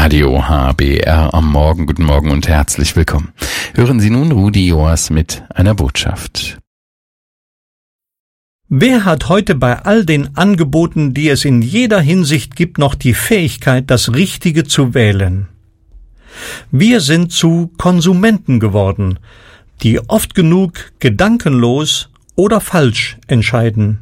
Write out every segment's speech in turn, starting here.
Radio HBR am Morgen. Guten Morgen und herzlich willkommen. Hören Sie nun Rudi Joas mit einer Botschaft. Wer hat heute bei all den Angeboten, die es in jeder Hinsicht gibt, noch die Fähigkeit, das Richtige zu wählen? Wir sind zu Konsumenten geworden, die oft genug gedankenlos oder falsch entscheiden.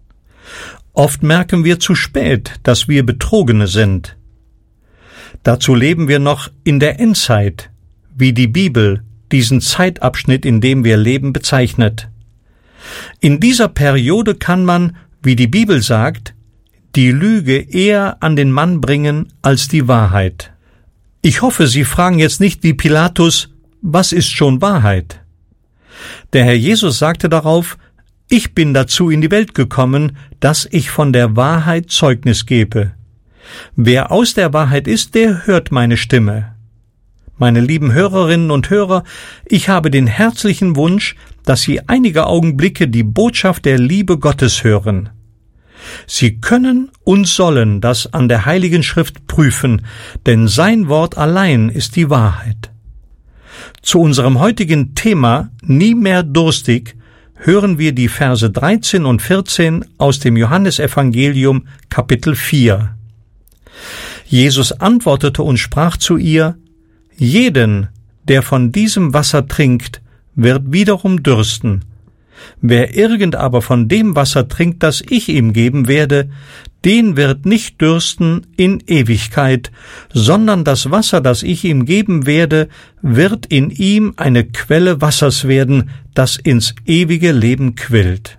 Oft merken wir zu spät, dass wir Betrogene sind. Dazu leben wir noch in der Endzeit, wie die Bibel diesen Zeitabschnitt, in dem wir leben, bezeichnet. In dieser Periode kann man, wie die Bibel sagt, die Lüge eher an den Mann bringen als die Wahrheit. Ich hoffe, Sie fragen jetzt nicht wie Pilatus, was ist schon Wahrheit? Der Herr Jesus sagte darauf, ich bin dazu in die Welt gekommen, dass ich von der Wahrheit Zeugnis gebe. Wer aus der Wahrheit ist, der hört meine Stimme. Meine lieben Hörerinnen und Hörer, ich habe den herzlichen Wunsch, dass Sie einige Augenblicke die Botschaft der Liebe Gottes hören. Sie können und sollen das an der Heiligen Schrift prüfen, denn sein Wort allein ist die Wahrheit. Zu unserem heutigen Thema Nie mehr durstig hören wir die Verse 13 und 14 aus dem Johannesevangelium Kapitel 4. Jesus antwortete und sprach zu ihr, jeden, der von diesem Wasser trinkt, wird wiederum dürsten. Wer irgend aber von dem Wasser trinkt, das ich ihm geben werde, den wird nicht dürsten in Ewigkeit, sondern das Wasser, das ich ihm geben werde, wird in ihm eine Quelle Wassers werden, das ins ewige Leben quillt.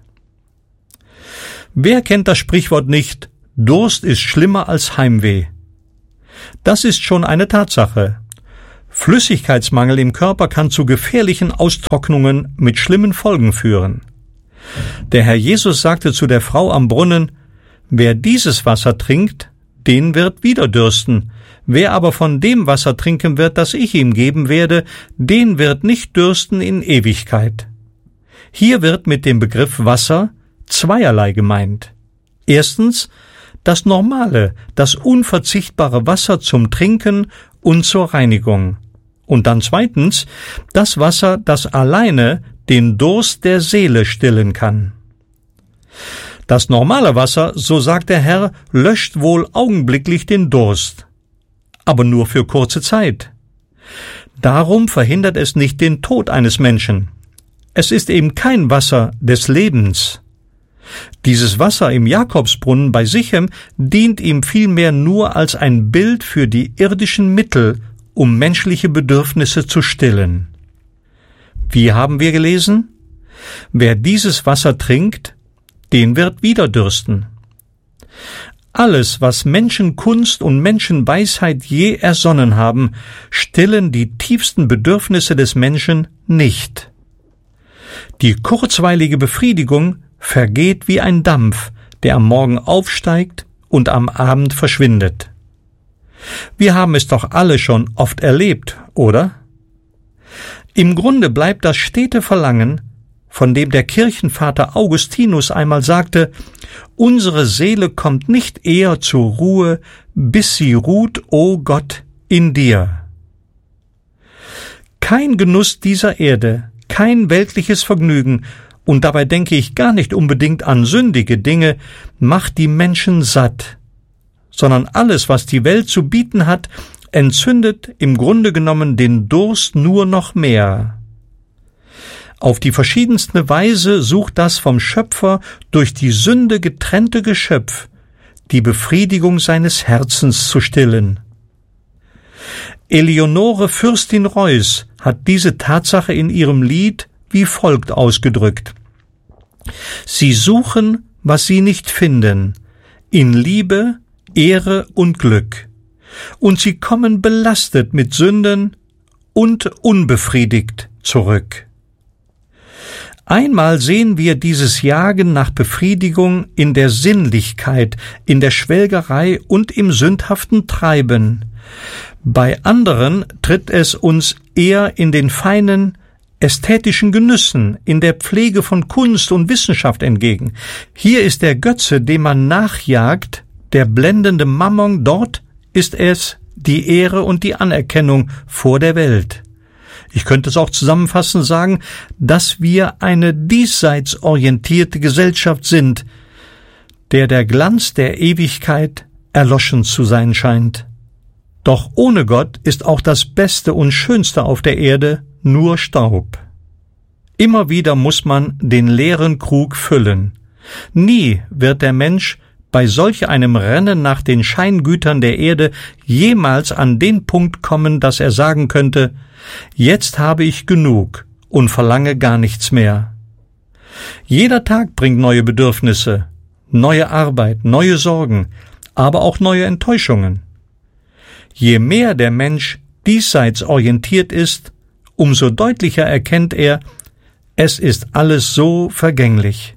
Wer kennt das Sprichwort nicht, Durst ist schlimmer als Heimweh? Das ist schon eine Tatsache. Flüssigkeitsmangel im Körper kann zu gefährlichen Austrocknungen mit schlimmen Folgen führen. Der Herr Jesus sagte zu der Frau am Brunnen, wer dieses Wasser trinkt, den wird wieder dürsten. Wer aber von dem Wasser trinken wird, das ich ihm geben werde, den wird nicht dürsten in Ewigkeit. Hier wird mit dem Begriff Wasser zweierlei gemeint. Erstens, das normale, das unverzichtbare Wasser zum Trinken und zur Reinigung. Und dann zweitens, das Wasser, das alleine den Durst der Seele stillen kann. Das normale Wasser, so sagt der Herr, löscht wohl augenblicklich den Durst, aber nur für kurze Zeit. Darum verhindert es nicht den Tod eines Menschen. Es ist eben kein Wasser des Lebens. Dieses Wasser im Jakobsbrunnen bei Sichem dient ihm vielmehr nur als ein Bild für die irdischen Mittel, um menschliche Bedürfnisse zu stillen. Wie haben wir gelesen? Wer dieses Wasser trinkt, den wird wieder dürsten. Alles, was Menschenkunst und Menschenweisheit je ersonnen haben, stillen die tiefsten Bedürfnisse des Menschen nicht. Die kurzweilige Befriedigung vergeht wie ein Dampf, der am Morgen aufsteigt und am Abend verschwindet. Wir haben es doch alle schon oft erlebt, oder? Im Grunde bleibt das stete Verlangen, von dem der Kirchenvater Augustinus einmal sagte, unsere Seele kommt nicht eher zur Ruhe, bis sie ruht, o Gott, in dir. Kein Genuss dieser Erde, kein weltliches Vergnügen, und dabei denke ich gar nicht unbedingt an sündige Dinge, macht die Menschen satt, sondern alles, was die Welt zu bieten hat, entzündet im Grunde genommen den Durst nur noch mehr. Auf die verschiedenste Weise sucht das vom Schöpfer durch die Sünde getrennte Geschöpf die Befriedigung seines Herzens zu stillen. Eleonore Fürstin Reuß hat diese Tatsache in ihrem Lied wie folgt ausgedrückt. Sie suchen, was sie nicht finden, in Liebe, Ehre und Glück, und sie kommen belastet mit Sünden und unbefriedigt zurück. Einmal sehen wir dieses Jagen nach Befriedigung in der Sinnlichkeit, in der Schwelgerei und im sündhaften Treiben. Bei anderen tritt es uns eher in den feinen, ästhetischen Genüssen, in der Pflege von Kunst und Wissenschaft entgegen. Hier ist der Götze, dem man nachjagt, der blendende Mammon, dort ist es die Ehre und die Anerkennung vor der Welt. Ich könnte es auch zusammenfassend sagen, dass wir eine diesseits orientierte Gesellschaft sind, der Glanz der Ewigkeit erloschen zu sein scheint. Doch ohne Gott ist auch das Beste und Schönste auf der Erde nur Staub. Immer wieder muss man den leeren Krug füllen. Nie wird der Mensch bei solch einem Rennen nach den Scheingütern der Erde jemals an den Punkt kommen, dass er sagen könnte, jetzt habe ich genug und verlange gar nichts mehr. Jeder Tag bringt neue Bedürfnisse, neue Arbeit, neue Sorgen, aber auch neue Enttäuschungen. Je mehr der Mensch diesseits orientiert ist, umso deutlicher erkennt er, es ist alles so vergänglich.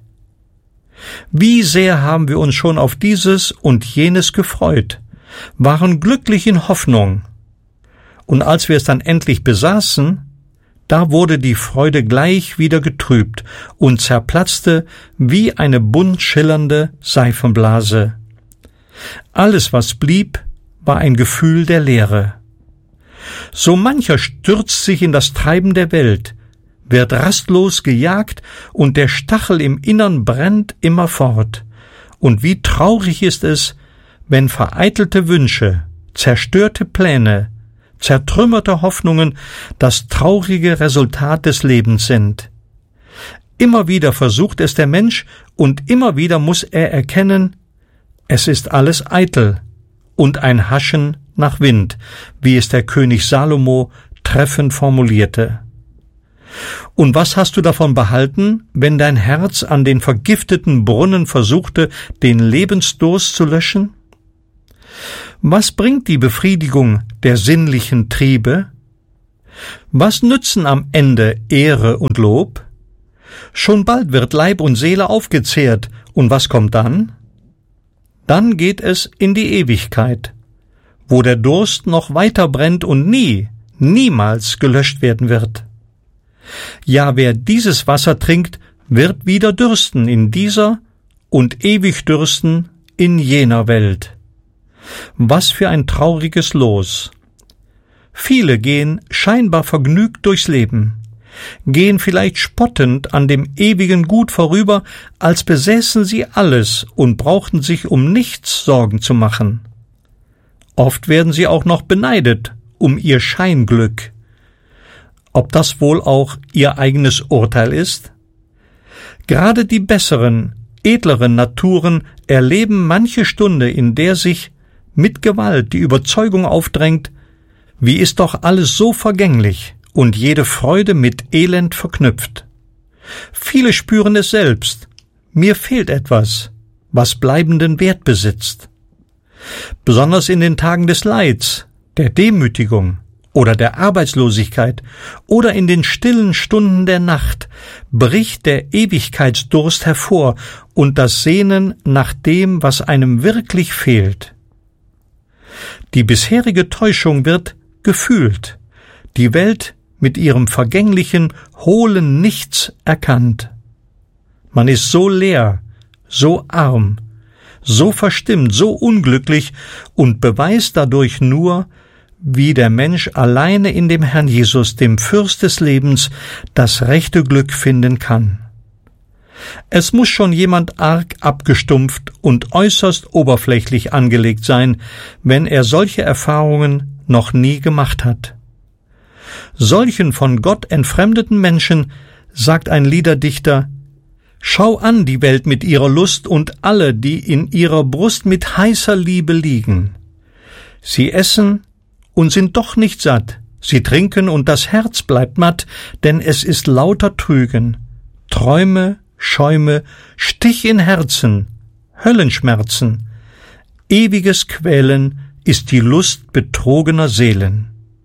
Wie sehr haben wir uns schon auf dieses und jenes gefreut, waren glücklich in Hoffnung. Und als wir es dann endlich besaßen, da wurde die Freude gleich wieder getrübt und zerplatzte wie eine bunt schillernde Seifenblase. Alles, was blieb, war ein Gefühl der Leere. So mancher stürzt sich in das Treiben der Welt, wird rastlos gejagt und der Stachel im Innern brennt immerfort. Und wie traurig ist es, wenn vereitelte Wünsche, zerstörte Pläne, zertrümmerte Hoffnungen das traurige Resultat des Lebens sind. Immer wieder versucht es der Mensch und immer wieder muss er erkennen, es ist alles eitel und ein Haschen nach Wind, wie es der König Salomo treffend formulierte. Und was hast du davon behalten, wenn dein Herz an den vergifteten Brunnen versuchte, den Lebensdurst zu löschen? Was bringt die Befriedigung der sinnlichen Triebe? Was nützen am Ende Ehre und Lob? Schon bald wird Leib und Seele aufgezehrt, und was kommt dann? Dann geht es in die Ewigkeit, wo der Durst noch weiter brennt und niemals gelöscht werden wird. Ja, wer dieses Wasser trinkt, wird wieder dürsten in dieser und ewig dürsten in jener Welt. Was für ein trauriges Los! Viele gehen scheinbar vergnügt durchs Leben, gehen vielleicht spottend an dem ewigen Gut vorüber, als besäßen sie alles und brauchten sich um nichts Sorgen zu machen. Oft werden sie auch noch beneidet um ihr Scheinglück. Ob das wohl auch ihr eigenes Urteil ist? Gerade die besseren, edleren Naturen erleben manche Stunde, in der sich mit Gewalt die Überzeugung aufdrängt, wie ist doch alles so vergänglich und jede Freude mit Elend verknüpft. Viele spüren es selbst, mir fehlt etwas, was bleibenden Wert besitzt. Besonders in den Tagen des Leids, der Demütigung oder der Arbeitslosigkeit oder in den stillen Stunden der Nacht bricht der Ewigkeitsdurst hervor und das Sehnen nach dem, was einem wirklich fehlt. Die bisherige Täuschung wird gefühlt, die Welt mit ihrem vergänglichen, hohlen Nichts erkannt. Man ist so leer, so arm, so verstimmt, so unglücklich und beweist dadurch nur, wie der Mensch alleine in dem Herrn Jesus, dem Fürst des Lebens, das rechte Glück finden kann. Es muss schon jemand arg abgestumpft und äußerst oberflächlich angelegt sein, wenn er solche Erfahrungen noch nie gemacht hat. Solchen von Gott entfremdeten Menschen sagt ein Liederdichter: Schau an die Welt mit ihrer Lust und alle, die in ihrer Brust mit heißer Liebe liegen. Sie essen und sind doch nicht satt, sie trinken und das Herz bleibt matt, denn es ist lauter Trügen, Träume, Schäume, Stich in Herzen, Höllenschmerzen, ewiges Quälen ist die Lust betrogener Seelen.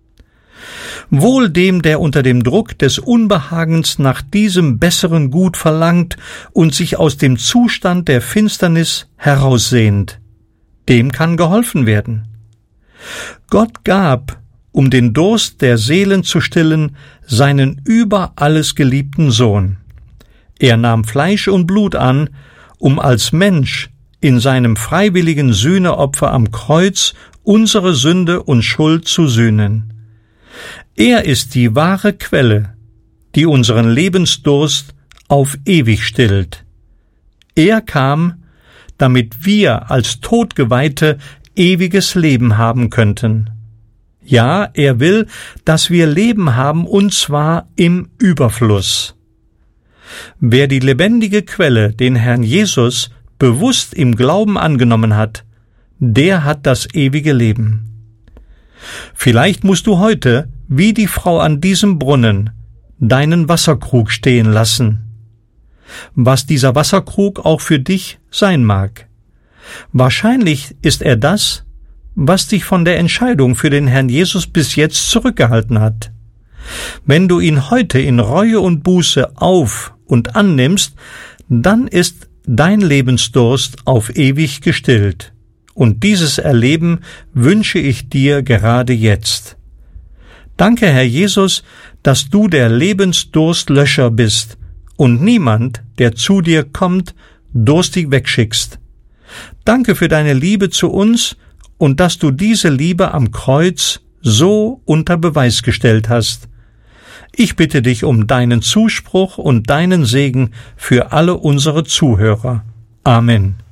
Wohl dem, der unter dem Druck des Unbehagens nach diesem besseren Gut verlangt und sich aus dem Zustand der Finsternis heraussehnt, dem kann geholfen werden. Gott gab, um den Durst der Seelen zu stillen, seinen über alles geliebten Sohn. Er nahm Fleisch und Blut an, um als Mensch in seinem freiwilligen Sühneopfer am Kreuz unsere Sünde und Schuld zu sühnen. Er ist die wahre Quelle, die unseren Lebensdurst auf ewig stillt. Er kam, damit wir als Todgeweihte ewiges Leben haben könnten. Ja, er will, dass wir Leben haben, und zwar im Überfluss. Wer die lebendige Quelle, den Herrn Jesus, bewusst im Glauben angenommen hat, der hat das ewige Leben. Vielleicht musst du heute, wie die Frau an diesem Brunnen, deinen Wasserkrug stehen lassen. Was dieser Wasserkrug auch für dich sein mag. Wahrscheinlich ist er das, was dich von der Entscheidung für den Herrn Jesus bis jetzt zurückgehalten hat. Wenn du ihn heute in Reue und Buße auf- und annimmst, dann ist dein Lebensdurst auf ewig gestillt. Und dieses Erleben wünsche ich dir gerade jetzt. Danke, Herr Jesus, dass du der Lebensdurstlöscher bist und niemand, der zu dir kommt, durstig wegschickst. Danke für deine Liebe zu uns und dass du diese Liebe am Kreuz so unter Beweis gestellt hast. Ich bitte dich um deinen Zuspruch und deinen Segen für alle unsere Zuhörer. Amen.